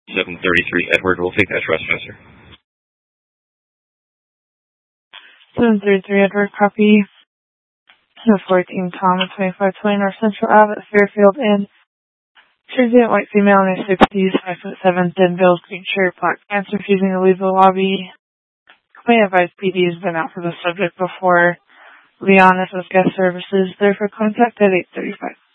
733 Edward will take that trespasser. 733 Edward, copy. 14 Tom at 2520 North Central Ave at Fairfield Inn. Transient white female in her 60s, 5'7", thin build, green shirt, black pants, refusing to leave the lobby. May advise PD has been out for the subject before. Leon is with guest services. Therefore, contact at 8:35.